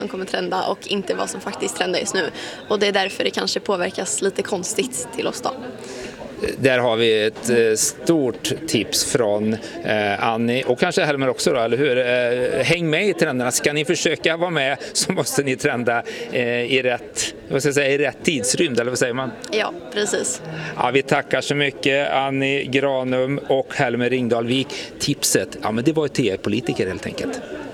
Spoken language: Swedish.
som kommer trenda och inte vad som faktiskt trendar just nu. Och det är därför det kanske påverkas lite konstigt till oss då. Där har vi ett stort tips från Annie och kanske Helmer också då, eller hur? Häng med i trenderna. Ska ni försöka vara med så måste ni trenda i rätt tidsrymd, eller vad säger man? Ja, precis. Ja, vi tackar så mycket Annie Granum och Helmer Ringdahlvik. Tipset, ja men det var ju till er politiker helt enkelt.